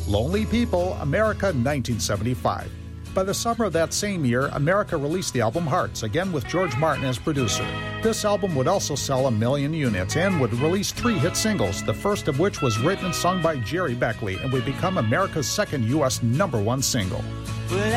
Lonely People, America, 1975. By the summer of that same year, America released the album Hearts, again with George Martin as producer. This album would also sell 1 million units and would release 3 hit singles, the first of which was written and sung by Jerry Beckley and would become America's second U.S. #1 single.